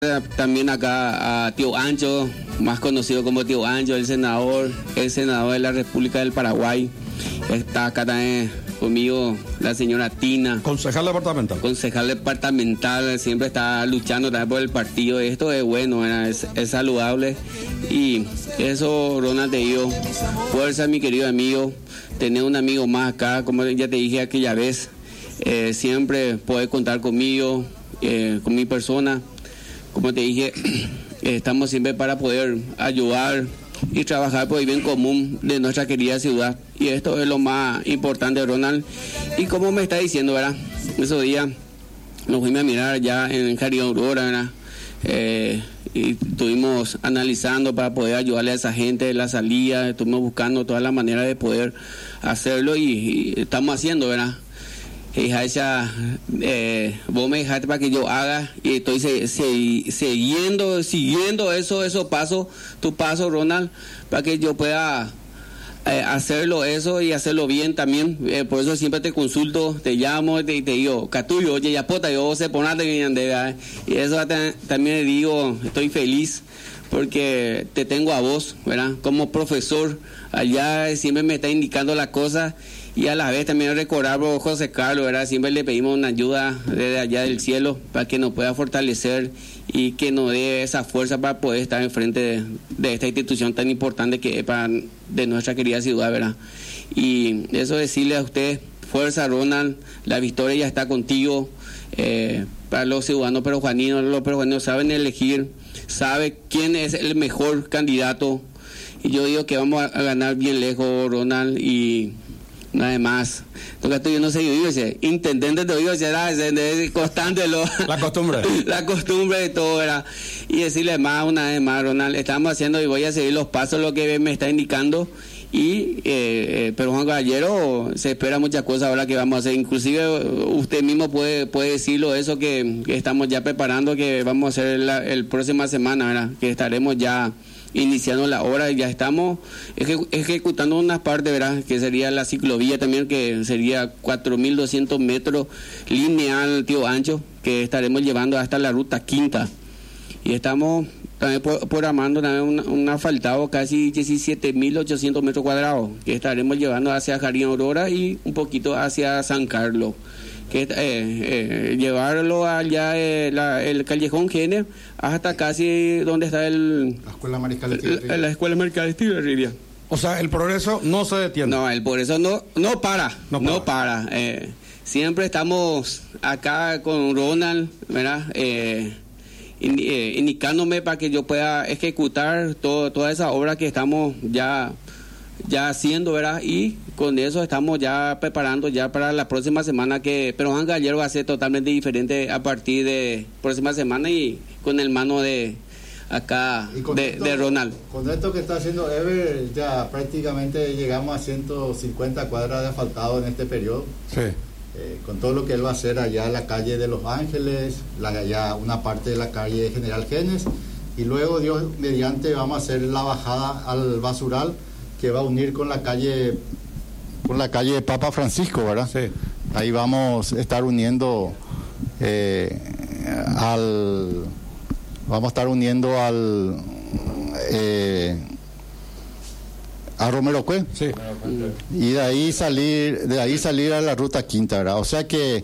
También acá a Tío Ancho, más conocido como Tío Ancho, el senador de la República del Paraguay. Está acá también conmigo la señora Tina. Concejal departamental, siempre está luchando también por el partido. Esto es bueno, es saludable. Y eso, Ronald, te digo, fuerza, mi querido amigo. Tener un amigo más acá, como ya te dije aquella vez. Siempre puedes contar conmigo, con mi persona. Como te dije, estamos siempre para poder ayudar y trabajar por el bien común de nuestra querida ciudad. Y esto es lo más importante, Ronald. Y como me está diciendo, ¿verdad? Esos días nos fuimos a mirar ya en Jardín Aurora, ¿verdad? Y estuvimos analizando para poder ayudarle a esa gente de la salida. Estuvimos buscando todas las maneras de poder hacerlo y estamos haciendo, ¿verdad? Hija esa, vos me dejaste para que yo haga y estoy siguiendo esos pasos, tu paso, Ronald, para que yo pueda hacerlo eso y hacerlo bien también. Por eso siempre te consulto, te llamo y te digo, Catuyo, oye, ya pota, yo sé ponerte que y eso también le digo, estoy feliz porque te tengo a vos, ¿verdad? Como profesor, allá siempre me está indicando las cosas. Y a la vez también recordar por José Carlos, ¿verdad? Siempre le pedimos una ayuda desde allá del cielo para que nos pueda fortalecer y que nos dé esa fuerza para poder estar enfrente de esta institución tan importante que es de nuestra querida ciudad, ¿verdad? Y eso decirle a usted, fuerza, Ronald, la victoria ya está contigo. Para los ciudadanos peruanos, los peruanos saben elegir, saben quién es el mejor candidato. Y yo digo que vamos a ganar bien lejos, Ronald, y nada más. Porque esto yo no sé, yo digo, intendente te digo, será constante la costumbre de todo, ¿verdad? Y decirle más, una vez más, Ronald, estamos haciendo y voy a seguir los pasos, lo que me está indicando. Y pero Juan Caballero, se espera muchas cosas ahora que vamos a hacer. Inclusive usted mismo puede decirlo, eso que estamos ya preparando, que vamos a hacer el próxima semana, ¿verdad? Que estaremos ya iniciando la obra y ya estamos ejecutando unas partes, ¿verdad? Que sería la ciclovía también, que sería 4.200 metros lineal, Tío Ancho, que estaremos llevando hasta la ruta quinta. Y estamos también programando también un asfaltado casi 17.800 metros cuadrados, que estaremos llevando hacia Jardín Aurora y un poquito hacia San Carlos. Que llevarlo allá el callejón Gene hasta casi donde está la escuela Mariscal Estigarribia. O sea, el progreso no se detiene. No, el progreso no para. Siempre estamos acá con Ronald, ¿verdad? Indicándome para que yo pueda ejecutar toda esa obra que estamos ya haciendo, ¿verdad? Y con eso estamos ya preparando ya para la próxima semana, pero Juan Gallero va a ser totalmente diferente a partir de próxima semana y con el mano de acá de Ronald. Con esto que está haciendo Ever, ya prácticamente llegamos a 150 cuadras de asfaltado en este periodo. Sí. Con todo lo que él va a hacer allá en la calle de Los Ángeles, allá una parte de la calle General Genes, y luego, Dios mediante, vamos a hacer la bajada al basural que va a unir con la calle Papa Francisco, ¿verdad? Sí. Ahí vamos a estar uniendo a Romero Cue. Sí. Y de ahí salir a la ruta quinta, ¿verdad? O sea que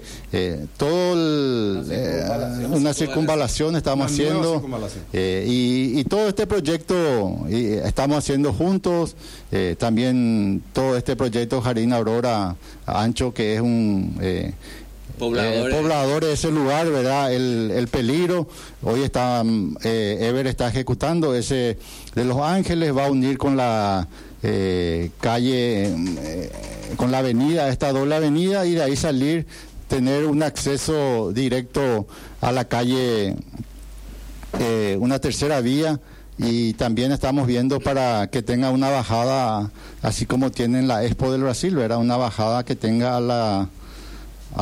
una circunvalación estamos haciendo, y todo este proyecto estamos haciendo juntos. También todo este proyecto Jardín Aurora Ancho, que es un poblador de ese lugar, ¿verdad? El peligro. Hoy Ever está ejecutando ese de Los Ángeles, va a unir con la calle, con la avenida, esta doble avenida, y de ahí tener un acceso directo a la calle, una tercera vía. Y también estamos viendo para que tenga una bajada, así como tienen la Expo del Brasil, ¿verdad? Una bajada que tenga a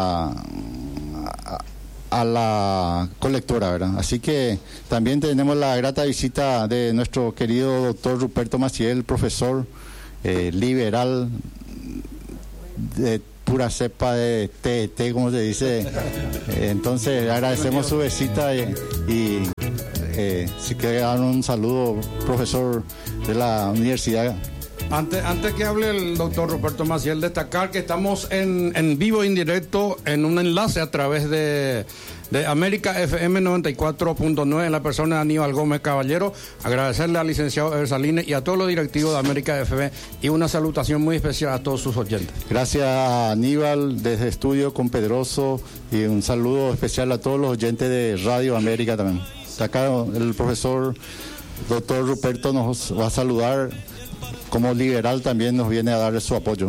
la colectora, ¿verdad? Así que también tenemos la grata visita de nuestro querido doctor Ruperto Maciel, profesor liberal de pura cepa de TET, como se dice. Entonces agradecemos su visita y si quiere dar un saludo, profesor de la universidad. Antes que hable el doctor Ruperto Maciel, destacar que estamos en vivo e indirecto en un enlace a través de América FM 94.9 en la persona de Aníbal Gómez Caballero. Agradecerle al licenciado Ever Salinas y a todos los directivos de América FM y una salutación muy especial a todos sus oyentes. Gracias a Aníbal desde Estudio con Pedroso y un saludo especial a todos los oyentes de Radio América también. Acá el profesor doctor Ruperto nos va a saludar. Como liberal también nos viene a dar su apoyo.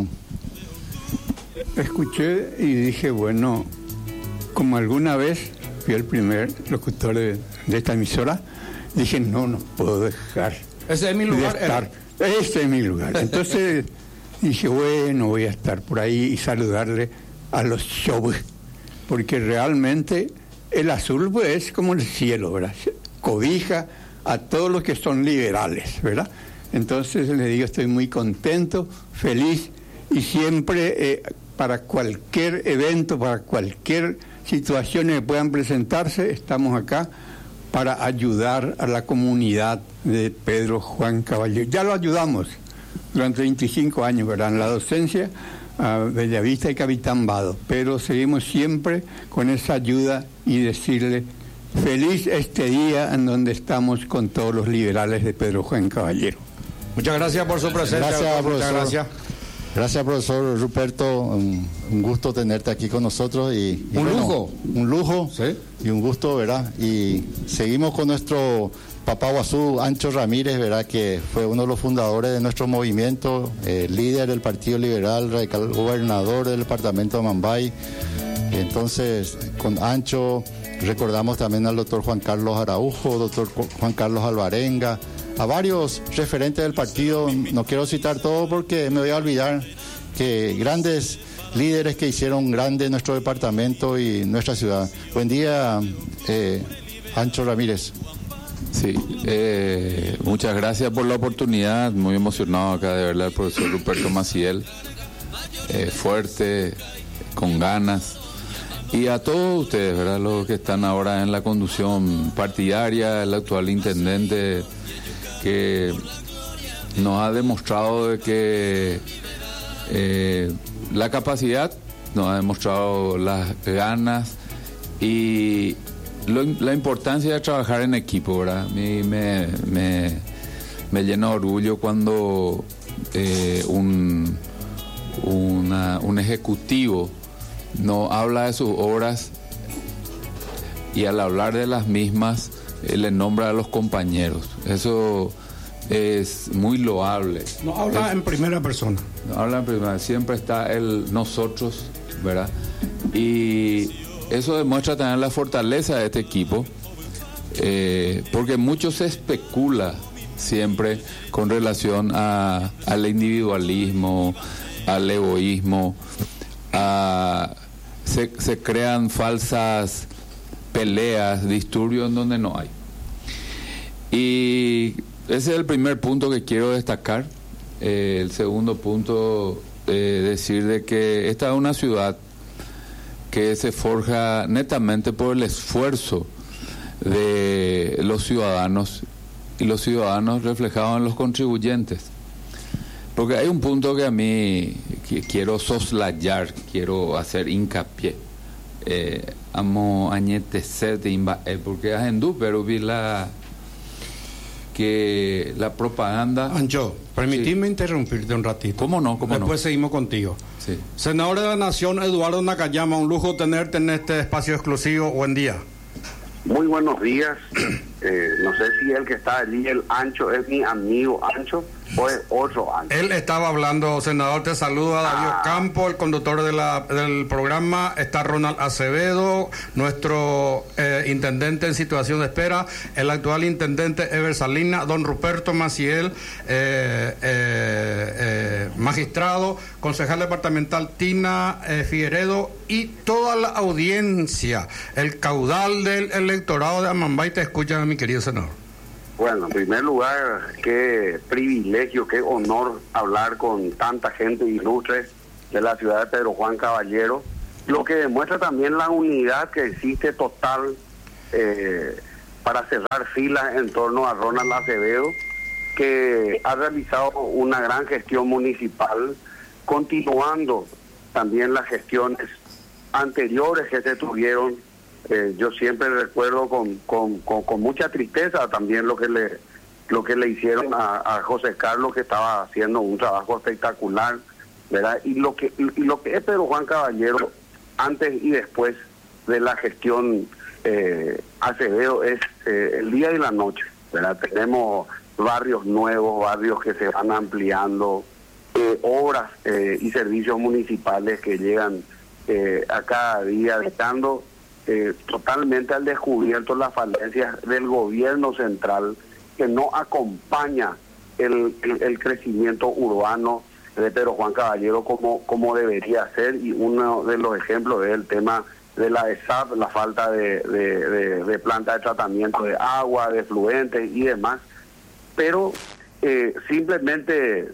Escuché y dije, bueno, como alguna vez fui el primer locutor de esta emisora, dije, no puedo dejar. Ese es mi lugar. Este es mi lugar. Entonces dije, bueno, voy a estar por ahí y saludarle a los shows, porque realmente el azul pues, es como el cielo, ¿verdad? Cobija a todos los que son liberales, ¿verdad? Entonces le digo, estoy muy contento, feliz, y siempre para cualquier evento, para cualquier situación que puedan presentarse, estamos acá para ayudar a la comunidad de Pedro Juan Caballero. Ya lo ayudamos durante 25 años, ¿verdad? En la docencia, a Bellavista y Capitán Vado, pero seguimos siempre con esa ayuda y decirle, feliz este día en donde estamos con todos los liberales de Pedro Juan Caballero. Muchas gracias por su presencia. Gracias, profesor. Muchas gracias. Gracias, profesor Ruperto. Un gusto tenerte aquí con nosotros. Un lujo. ¿Sí? Y un gusto, ¿verdad? Y seguimos con nuestro papá Guazú, Ancho Ramírez, ¿verdad? Que fue uno de los fundadores de nuestro movimiento, líder del Partido Liberal, radical, gobernador del departamento de Amambay. Entonces, con Ancho recordamos también al doctor Juan Carlos Araujo, doctor Juan Carlos Alvarenga, a varios referentes del partido. No quiero citar todo porque me voy a olvidar, que grandes líderes que hicieron grande nuestro departamento y nuestra ciudad. Buen día, Ancho Ramírez. Sí, muchas gracias por la oportunidad. Muy emocionado acá de verle al profesor Ruperto Maciel, fuerte, con ganas. Y a todos ustedes, ¿verdad? Los que están ahora en la conducción partidaria, el actual intendente, que nos ha demostrado de que la capacidad, nos ha demostrado las ganas y la importancia de trabajar en equipo, ¿verdad? A mí me llena de orgullo cuando un ejecutivo no habla de sus obras y al hablar de las mismas le nombra a los compañeros. Eso es muy loable. No habla en primera persona. No habla en primera, siempre está el nosotros, ¿verdad? Y eso demuestra también la fortaleza de este equipo, porque mucho se especula siempre con relación al individualismo, al egoísmo, se crean falsas peleas, disturbios en donde no hay. Y ese es el primer punto que quiero destacar. El segundo punto, decir de que esta es una ciudad que se forja netamente por el esfuerzo de los ciudadanos y los ciudadanos reflejados en los contribuyentes. Porque hay un punto que a mí quiero soslayar, quiero hacer hincapié. Amo añetecer de imbae, porque es hindú, pero vi que la propaganda... Ancho, permitidme interrumpirte un ratito. ¿Cómo no? Después seguimos contigo. Sí. Senador de la Nación, Eduardo Nakayama, un lujo tenerte en este espacio exclusivo. Buen día. Muy buenos días. No sé si el que está allí, el Ancho, es mi amigo Ancho o es otro Ancho. Él estaba hablando, senador, te saluda Darío Campo, el conductor del programa. Está Ronald Acevedo, nuestro intendente en situación de espera, el actual intendente Ever Salinas, don Ruperto Maciel, magistrado, concejal departamental Tina Figueredo y toda la audiencia, el caudal del electorado de Amambay te escuchan, mi querido senador. Bueno, en primer lugar, qué privilegio, qué honor hablar con tanta gente ilustre de la ciudad de Pedro Juan Caballero, lo que demuestra también la unidad que existe total para cerrar filas en torno a Ronald Acevedo, que ha realizado una gran gestión municipal, continuando también las gestiones anteriores que se tuvieron. Yo siempre recuerdo con mucha tristeza también lo que le hicieron a José Carlos, que estaba haciendo un trabajo espectacular, ¿verdad? Y lo que es Pedro Juan Caballero antes y después de la gestión Acevedo es el día y la noche, ¿verdad? Tenemos barrios nuevos, barrios que se van ampliando, obras y servicios municipales que llegan a cada día, dejando totalmente al descubierto las falencias del gobierno central, que no acompaña el crecimiento urbano de Pedro Juan Caballero como debería ser. Y uno de los ejemplos es el tema de la ESAP, la falta de planta de tratamiento de agua, de efluentes y demás. Pero simplemente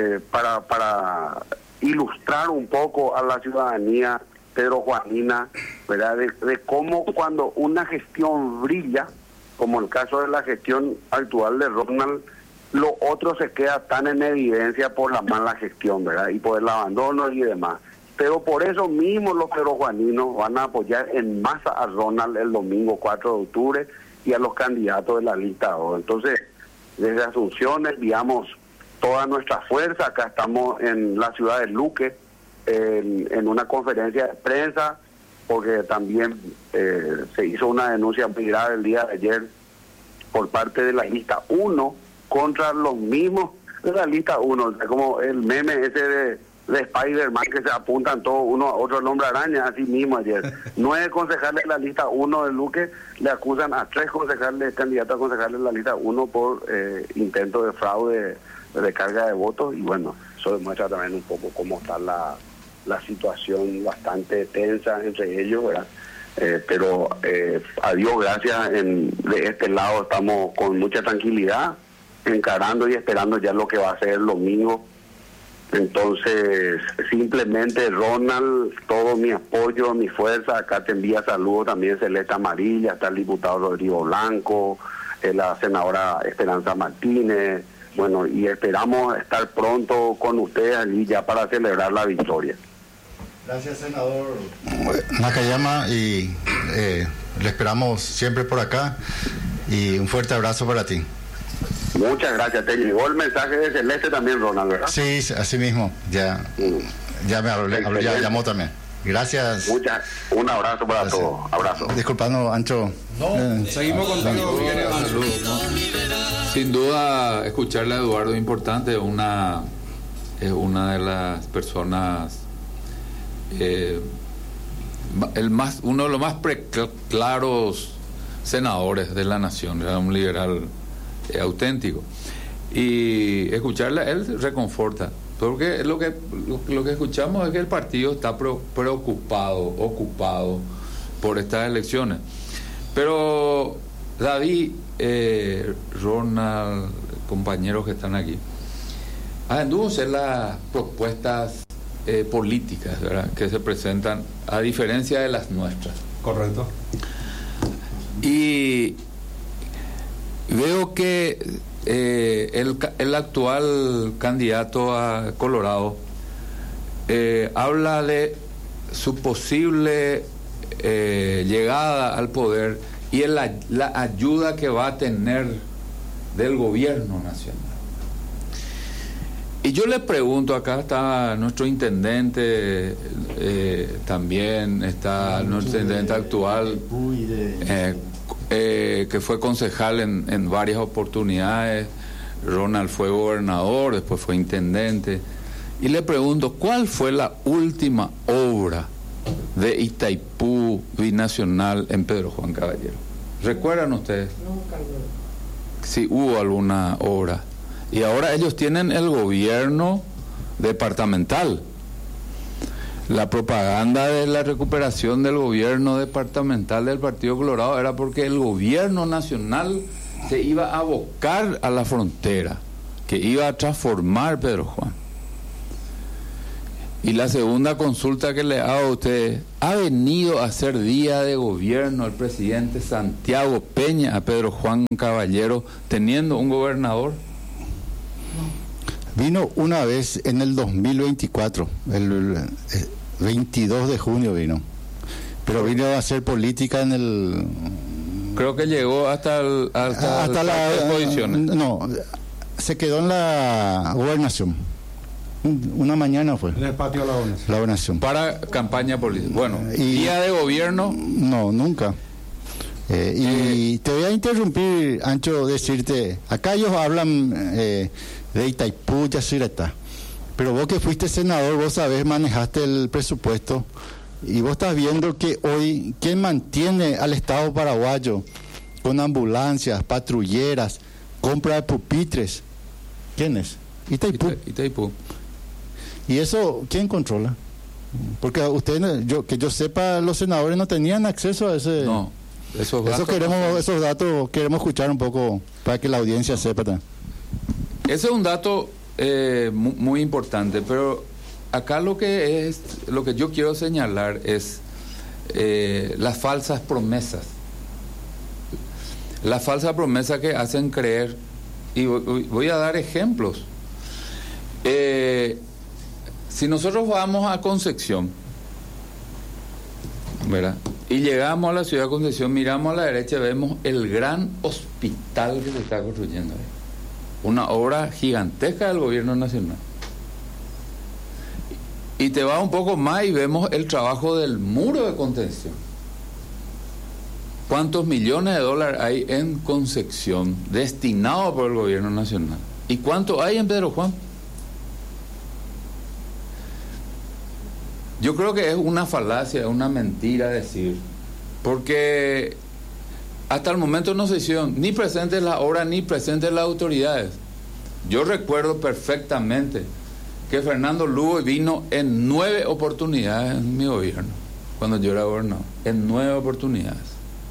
para ilustrar un poco a la ciudadanía pedrojuanina, ¿verdad? De cómo cuando una gestión brilla, como el caso de la gestión actual de Ronald, lo otro se queda tan en evidencia por la mala gestión, ¿verdad? Y por el abandono y demás. Pero por eso mismo los pedrojuaninos van a apoyar en masa a Ronald el domingo 4 de octubre y a los candidatos de la lista 2. Entonces, desde Asunción enviamos toda nuestra fuerza. Acá estamos en la ciudad de Luque, en una conferencia de prensa, porque también se hizo una denuncia muy grave el día de ayer por parte de la lista 1 contra los mismos de la lista 1, o sea, como el meme ese de Spider-Man, que se apuntan todos uno a otro, el hombre araña, así mismo ayer. 9 concejales de la lista 1 de Luque le acusan a 3 concejales, candidatos a concejales de la lista 1 por intento de fraude de carga de votos. Y bueno, eso demuestra también un poco cómo está la situación bastante tensa entre ellos, ¿verdad? Pero a Dios gracias, de este lado estamos con mucha tranquilidad, encarando y esperando ya lo que va a ser el domingo. Entonces, simplemente, Ronald, todo mi apoyo, mi fuerza. Acá te envía saludos también Celeste Amarilla, está el diputado Rodrigo Blanco, la senadora Esperanza Martínez. Bueno, y esperamos estar pronto con ustedes allí ya para celebrar la victoria. Gracias, senador Nakayama, y le esperamos siempre por acá, y un fuerte abrazo para ti. Muchas gracias. Te llegó el mensaje de Celeste también, Ronald, ¿verdad? Sí, así mismo. Ya me habló, ya llamó también. Gracias. Un abrazo para todos. Abrazo. Disculpando, Ancho. No, seguimos contigo. Sin duda, escucharle a Eduardo es importante. Es una de las personas, uno de los más claros senadores de la nación. Era un liberal auténtico, y escucharle a él reconforta, porque lo que escuchamos es que el partido está ocupado por estas elecciones. Pero David, Ronald, compañeros que están aquí, anduvo ser las propuestas políticas, ¿verdad?, que se presentan, a diferencia de las nuestras. Correcto. Y veo que el actual candidato a Colorado habla de su posible llegada al poder y la ayuda que va a tener del gobierno nacional. Y yo le pregunto, acá está nuestro intendente, también está nuestro intendente actual, que fue concejal en varias oportunidades. Ronald fue gobernador, después fue intendente. Y le pregunto, ¿cuál fue la última obra de Itaipú binacional en Pedro Juan Caballero? ¿Recuerdan ustedes? Si hubo alguna obra. Y ahora ellos tienen el gobierno departamental. La propaganda de la recuperación del gobierno departamental del Partido Colorado era porque el gobierno nacional se iba a abocar a la frontera, que iba a transformar Pedro Juan. Y la segunda consulta que le hago a usted, ¿ha venido a hacer día de gobierno el presidente Santiago Peña a Pedro Juan Caballero teniendo un gobernador? Vino una vez en el 2024, el 22 de junio vino, pero vino a hacer política en el... Creo que llegó hasta la exposición. No, se quedó en la gobernación. Una mañana fue. En el patio de la gobernación. Para campaña política. Bueno, día de gobierno. No, nunca. Y te voy a interrumpir, Ancho, decirte, acá ellos hablan de Itaipú, Yacyretá, pero vos que fuiste senador, vos sabés, manejaste el presupuesto, y vos estás viendo que hoy, ¿quién mantiene al Estado paraguayo con ambulancias, patrulleras, compra de pupitres? ¿Quién es? Itaipú. ¿Y eso quién controla? Porque ustedes, que yo sepa, los senadores no tenían acceso a ese... No, esos datos queremos escuchar un poco para que la audiencia sepa también. Ese es un dato muy importante, pero acá lo que yo quiero señalar es las falsas promesas. Las falsas promesas que hacen creer, y voy a dar ejemplos. Si nosotros vamos a Concepción, ¿verdad?, y llegamos a la ciudad de Concepción, miramos a la derecha, vemos el gran hospital que se está construyendo ahí. Una obra gigantesca del gobierno nacional. Y te vas un poco más y vemos el trabajo del muro de contención. ¿Cuántos millones de dólares hay en Concepción destinados por el gobierno nacional? ¿Y cuánto hay en Pedro Juan? Yo creo que es una falacia, una mentira decir, porque hasta el momento no se hicieron ni presentes las obras ni presentes las autoridades. Yo recuerdo perfectamente que Fernando Lugo vino en 9 oportunidades en mi gobierno, cuando yo era gobernador, en 9 oportunidades.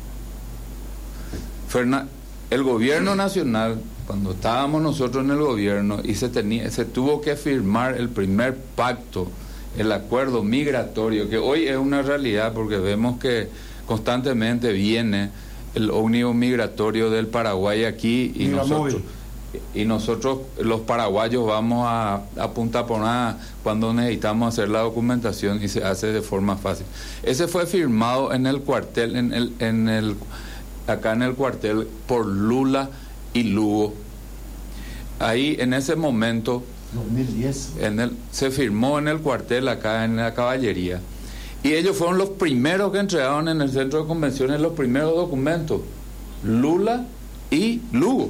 El gobierno nacional, cuando estábamos nosotros en el gobierno y se tuvo que firmar el primer pacto, el acuerdo migratorio, que hoy es una realidad porque vemos que constantemente viene el ómnibus migratorio del Paraguay aquí y nosotros los paraguayos vamos a Punta Poná cuando necesitamos hacer la documentación y se hace de forma fácil. Ese fue firmado en el cuartel, acá en el cuartel por Lula y Lugo. Ahí en ese momento 2010 se firmó en el cuartel acá en la caballería, y ellos fueron los primeros que entregaron en el centro de convenciones los primeros documentos, Lula y Lugo.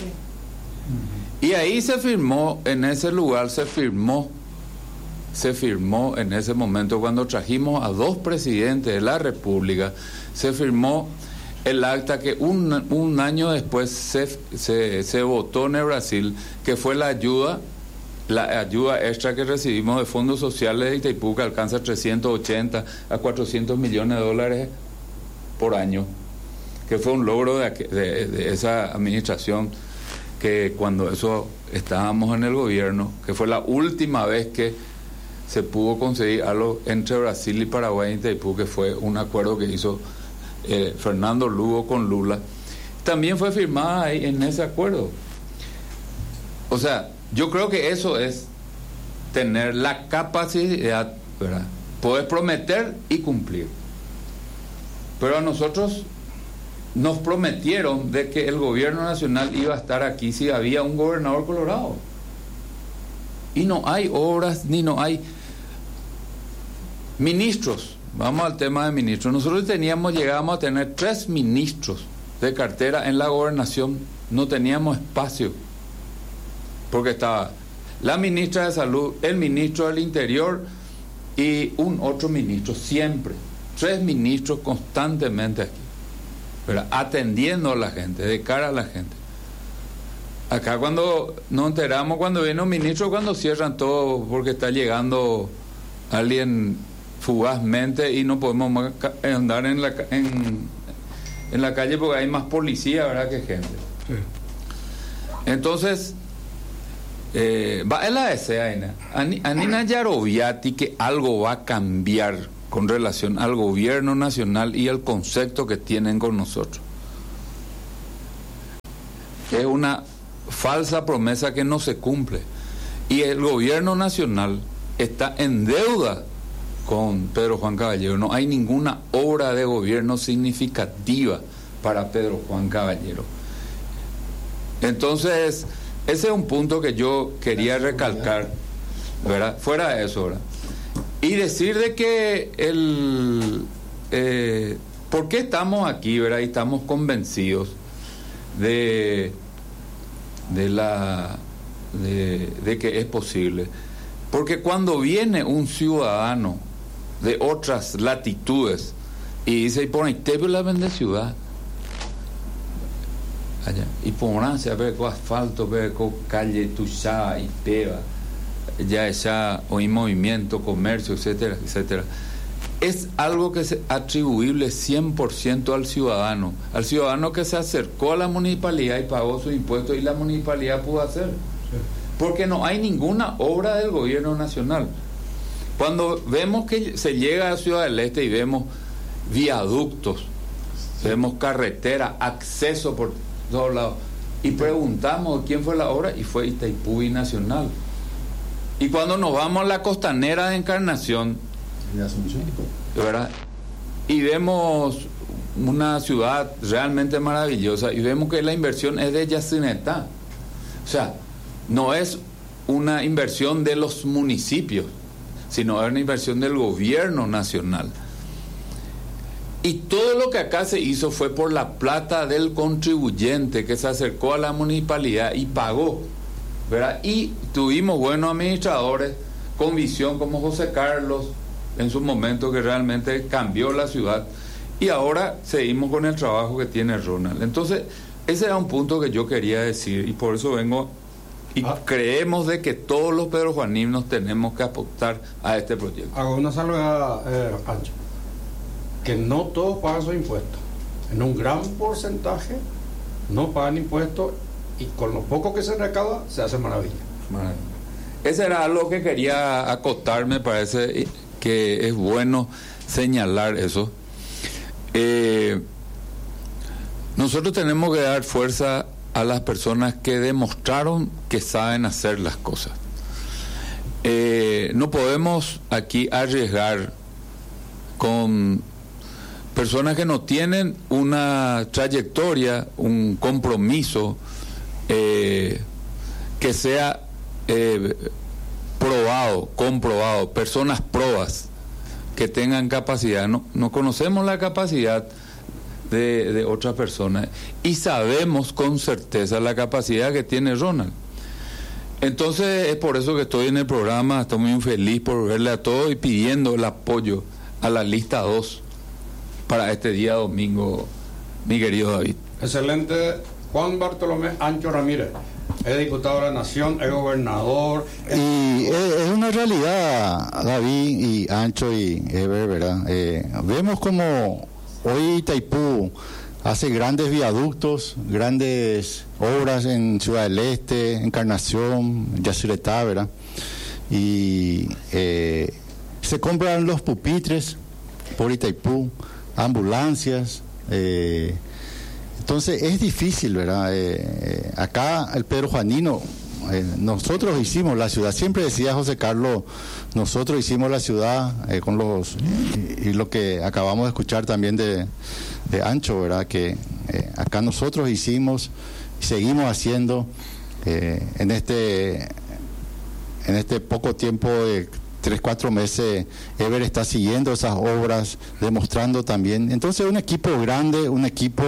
Y ahí se firmó, en ese lugar se firmó en ese momento, cuando trajimos a 2 presidentes de la República, se firmó el acta que un año después se votó en el Brasil, que fue la ayuda extra que recibimos de fondos sociales de Itaipú, que alcanza 380 a 400 millones de dólares por año, que fue un logro de esa administración, que cuando estábamos en el gobierno, que fue la última vez que se pudo conseguir algo entre Brasil y Paraguay en Itaipú, que fue un acuerdo que hizo Fernando Lugo con Lula, también fue firmada ahí en ese acuerdo. O sea, yo creo que eso es tener la capacidad, ¿verdad?, poder prometer y cumplir. Pero a nosotros nos prometieron de que el gobierno nacional iba a estar aquí si había un gobernador colorado. Y no hay obras, ni no hay ministros. Vamos al tema de ministros. Nosotros llegábamos a tener 3 ministros de cartera en la gobernación. No teníamos espacio, porque estaba la ministra de Salud, el ministro del Interior y un otro ministro, siempre. 3 ministros constantemente aquí, pero atendiendo a la gente, de cara a la gente. Acá cuando nos enteramos, cuando viene un ministro, cuando cierran todo porque está llegando alguien fugazmente y no podemos más andar en la calle porque hay más policía, ¿verdad?, que gente. Sí. Entonces, va en la desea, Anina Yaroviati, que algo va a cambiar con relación al gobierno nacional y al concepto que tienen con nosotros. Es una falsa promesa que no se cumple. Y el gobierno nacional está en deuda con Pedro Juan Caballero. No hay ninguna obra de gobierno significativa para Pedro Juan Caballero. Entonces, ese es un punto que yo quería recalcar, ¿verdad? Fuera de eso, ¿verdad? Y decir de que ¿por qué estamos aquí, verdad? Y estamos convencidos de que es posible. Porque cuando viene un ciudadano de otras latitudes y dice, y pone la vende ciudad allá, y ponanse a ver con asfalto, ver con calle tuya y pega ya o en movimiento, comercio, etcétera, etcétera. Es algo que es atribuible 100% al ciudadano que se acercó a la municipalidad y pagó sus impuestos y la municipalidad pudo hacer. Porque no hay ninguna obra del gobierno nacional. Cuando vemos que se llega a Ciudad del Este y vemos viaductos, vemos carretera, acceso por todos lados, y preguntamos quién fue la obra, y fue Itaipú Binacional. Y cuando nos vamos a la costanera de Encarnación, ¿verdad? Y vemos una ciudad realmente maravillosa y vemos que la inversión es de Yacinetá. O sea, no es una inversión de los municipios, sino es una inversión del gobierno nacional. Y todo lo que acá se hizo fue por la plata del contribuyente que se acercó a la municipalidad y pagó, ¿verdad? Y tuvimos buenos administradores con visión como José Carlos en su momento, que realmente cambió la ciudad, y ahora seguimos con el trabajo que tiene Ronald. Entonces, ese era un punto que yo quería decir, y por eso vengo y creemos de que todos los pedrojuaninos tenemos que apostar a este proyecto. Hago una salvedad, Ancho, que no todos pagan sus impuestos. En un gran porcentaje no pagan impuestos, y con lo poco que se recauda se hace maravilla. Ese era algo que quería acotar, me parece que es bueno señalar eso. Nosotros tenemos que dar fuerza a las personas que demostraron que saben hacer las cosas. No podemos aquí arriesgar con personas que no tienen una trayectoria, un compromiso que sea comprobado, personas probas que tengan capacidad. No conocemos la capacidad de otras personas y sabemos con certeza la capacidad que tiene Ronald. Entonces es por eso que estoy en el programa, estoy muy feliz por verle a todos y pidiendo el apoyo a la lista 2 para este día domingo, mi querido David. Excelente. Juan Bartolomé Ancho Ramírez, es diputado de la Nación, es gobernador. Y es una realidad, David y Ancho y Ever, ¿verdad? Vemos como hoy Itaipú hace grandes viaductos, grandes obras en Ciudad del Este, Encarnación, Yacyretá, ¿verdad? Y se compran los pupitres por Itaipú, ambulancias. Entonces es difícil, ¿verdad? Acá el pedrojuanino, nosotros hicimos la ciudad, siempre decía José Carlos, nosotros hicimos la ciudad con los, y lo que acabamos de escuchar también de Ancho, ¿verdad? Que acá nosotros hicimos y seguimos haciendo en este poco tiempo de 3-4 meses. Ever está siguiendo esas obras, demostrando también. Entonces un equipo grande, un equipo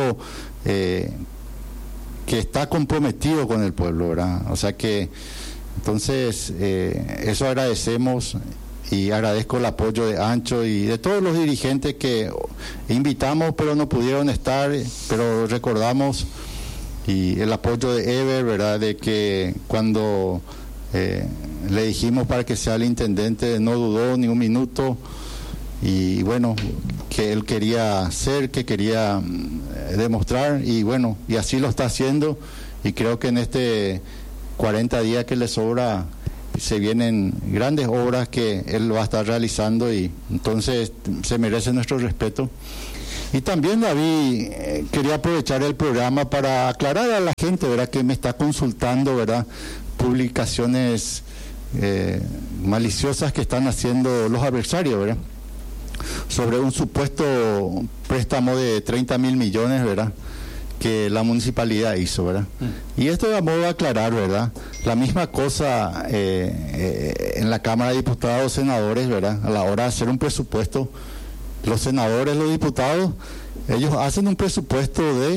que está comprometido con el pueblo, ¿verdad? O sea que entonces eso agradecemos, y agradezco el apoyo de Ancho y de todos los dirigentes que invitamos pero no pudieron estar, pero recordamos, y el apoyo de Ever, ¿verdad? De que cuando le dijimos para que sea el intendente, no dudó ni un minuto, y bueno, que él quería hacer, que quería demostrar, y bueno, y así lo está haciendo, y creo que en 40 días que le sobra, se vienen grandes obras que él va a estar realizando y entonces se merece nuestro respeto. Y también, David, quería aprovechar el programa para aclarar a la gente, ¿verdad?, que me está consultando, ¿verdad?, publicaciones maliciosas que están haciendo los adversarios, ¿verdad?, sobre un supuesto préstamo de 30.000 millones, ¿verdad?, que la municipalidad hizo, ¿verdad? Y esto de modo de aclarar, ¿verdad?, la misma cosa en la Cámara de Diputados, senadores, ¿verdad?, a la hora de hacer un presupuesto, los senadores, los diputados, ellos hacen un presupuesto de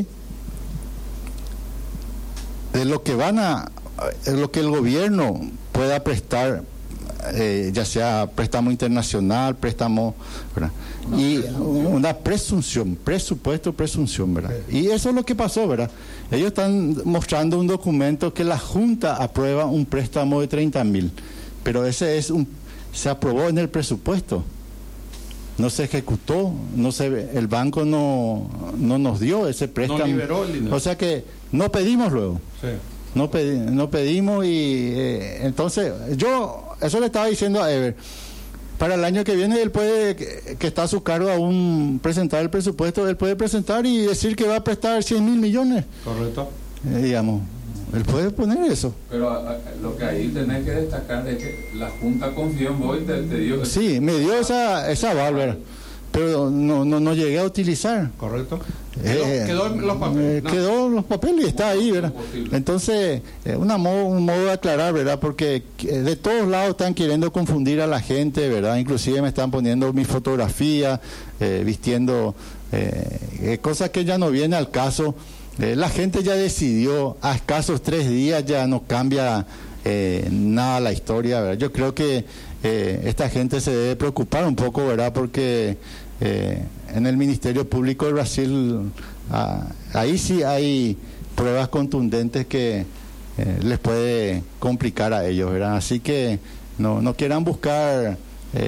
lo que lo que el gobierno pueda prestar, ya sea préstamo internacional, préstamo, ¿verdad?, y una presupuesto, ¿verdad? Y eso es lo que pasó, ¿verdad? Ellos están mostrando un documento que la Junta aprueba un préstamo de 30.000, pero ese se aprobó en el presupuesto, no se ejecutó, el banco no nos dio ese préstamo, no liberó el dinero. O sea que no pedimos luego. Sí. No pedimos y entonces eso le estaba diciendo a Ever. Para el año que viene él puede, que está a su cargo aún presentar el presupuesto, él puede presentar y decir que va a prestar 100.000 millones. Correcto. Digamos, él puede poner eso. Pero lo que ahí tenés que destacar es que la Junta confió en vos y te dio... Sí, me dio esa válvula, pero no llegué a utilizar. Correcto. Quedó los papeles. Quedó los papeles y está ahí, ¿verdad? Entonces, un modo de aclarar, ¿verdad? Porque de todos lados están queriendo confundir a la gente, ¿verdad? Inclusive me están poniendo mi fotografía, vistiendo cosas que ya no viene al caso. La gente ya decidió, a escasos 3 días ya no cambia nada la historia, ¿verdad? Yo creo que esta gente se debe preocupar un poco, ¿verdad? Porque en el Ministerio Público de Brasil ahí sí hay pruebas contundentes que les puede complicar a ellos, ¿verdad? Así que no quieran buscar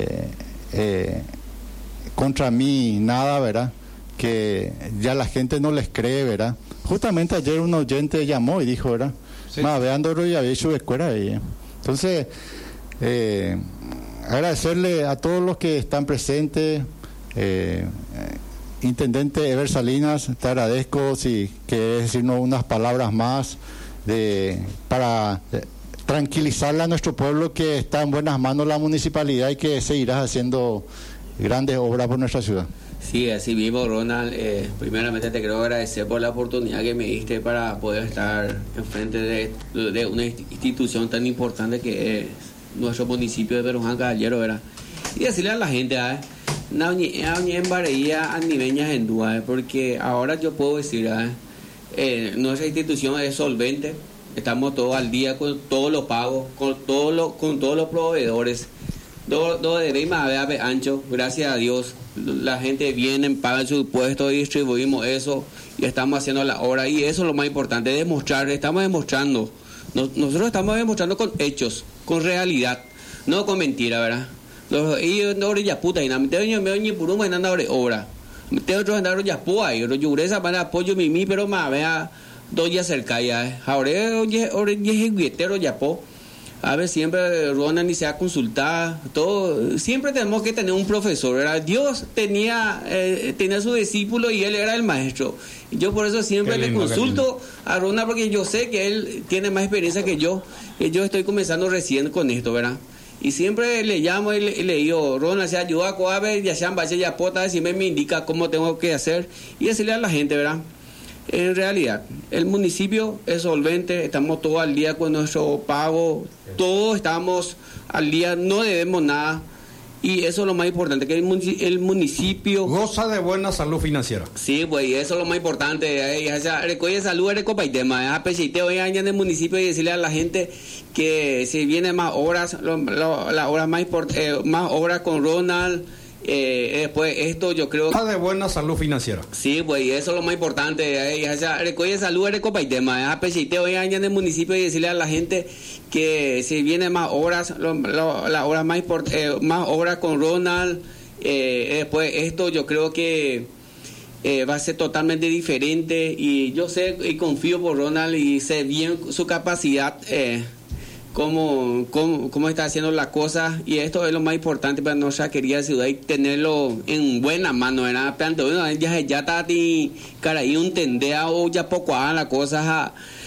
contra mí nada, ¿verdad? Que ya la gente no les cree, ¿verdad? Justamente ayer un oyente llamó y dijo, ¿verdad? Sí. Entonces agradecerle a todos los que están presentes. Intendente Ever Salinas, te agradezco si quieres decirnos unas palabras más para tranquilizarle a nuestro pueblo que está en buenas manos la municipalidad y que seguirás haciendo grandes obras por nuestra ciudad. Sí, así mismo, Ronald. Primeramente te quiero agradecer por la oportunidad que me diste para poder estar enfrente de una institución tan importante que es nuestro municipio de Peruján Caballero, ¿verdad? Y decirle a la gente, porque ahora yo puedo decir, nuestra institución es solvente, estamos todos al día con todos los pagos, con todos los proveedores. Ancho, gracias a Dios, la gente viene, paga su impuesto y distribuimos eso y estamos haciendo la obra, y eso es lo más importante, estamos demostrando, nosotros estamos demostrando con hechos, con realidad, no con mentira, ¿verdad? Y no ya puta y nada, me por un buen obra, te otro andar ya pua y yo esa para apoyo mi pero más vea doya cerca ya, ahora ya po. A ver, siempre Ronald ni se ha consultado, todo, siempre tenemos que tener un profesor, ¿verdad? Dios tenía su discípulo y él era el maestro. Yo por eso siempre le consulto a Ronald, porque yo sé que él tiene más experiencia que yo estoy comenzando recién con esto, ¿verdad? Y siempre le llamo y le digo, Ronald, se ayuda a ver, ya sean baches, ya pota, siempre me indica cómo tengo que hacer y decirle a la gente, ¿verdad? En realidad, el municipio es solvente, estamos todos al día con nuestro pago, todos estamos al día, no debemos nada, y eso es lo más importante, que el municipio goza de buena salud financiera. Sí, pues, y eso es lo más importante, recoge salud, recopa y tema, apechite hoy en el municipio y decirle a la gente que si vienen más obras, las obras más obras con Ronald. Después esto yo creo de buena salud financiera. Sí, pues, y eso es lo más importante, recoge salud, recopa y tema, apechite hoy en el municipio y decirle a la gente que si vienen más obras, las obras más obras con Ronald, después esto yo creo que va a ser totalmente diferente, y yo sé y confío por Ronald y sé bien su capacidad, cómo está haciendo las cosas, y esto es lo más importante para nuestra querida ciudad, y tenerlo en buena mano, ¿verdad? Ya está cara ahí un tendea o ya poco hagan las cosas